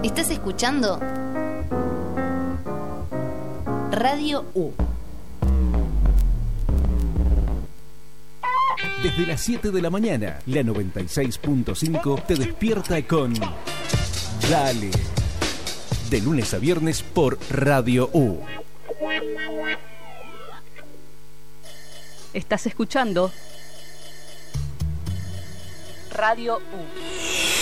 ¿Estás escuchando? Radio U. Desde las 7 de la mañana, la 96.5 te despierta con Dale. De lunes a viernes por Radio U. Estás escuchando Radio U.